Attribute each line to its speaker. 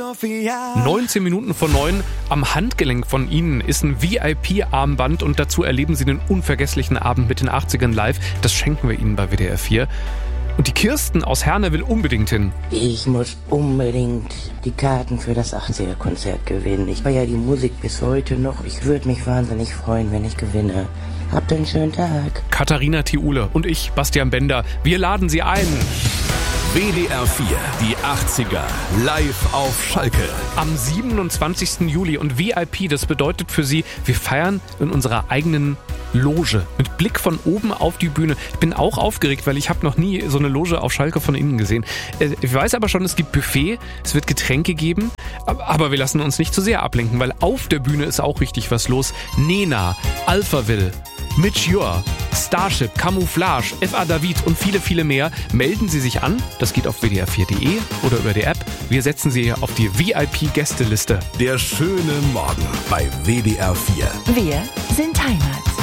Speaker 1: 19 Minuten vor 9. Am Handgelenk von Ihnen ist ein VIP-Armband und dazu erleben Sie einen unvergesslichen Abend mit den 80ern live. Das schenken wir Ihnen bei WDR 4. Und die Kirsten aus Herne will unbedingt hin.
Speaker 2: Ich muss unbedingt die Karten für das 80er-Konzert gewinnen. Ich feiere die Musik bis heute noch. Ich würde mich wahnsinnig freuen, wenn ich gewinne. Habt einen schönen Tag.
Speaker 1: Katharina Thiule und ich, Bastian Bender, wir laden Sie ein.
Speaker 3: WDR 4, die 80er, live auf Schalke.
Speaker 1: Am 27. Juli und VIP, das bedeutet für Sie, wir feiern in unserer eigenen Loge. Mit Blick von oben auf die Bühne. Ich bin auch aufgeregt, weil ich habe noch nie so eine Loge auf Schalke von innen gesehen. Ich weiß aber schon, es gibt Buffet, es wird Getränke geben, aber wir lassen uns nicht zu sehr ablenken, weil auf der Bühne ist auch richtig was los. Nena, Alphaville, Mitch Ure, Starship, Camouflage, F.A. David und viele, viele mehr. Melden Sie sich an. Das geht auf wdr4.de oder über die App. Wir setzen Sie auf die VIP-Gästeliste.
Speaker 3: Der schöne Morgen bei WDR 4.
Speaker 4: Wir sind Heimat.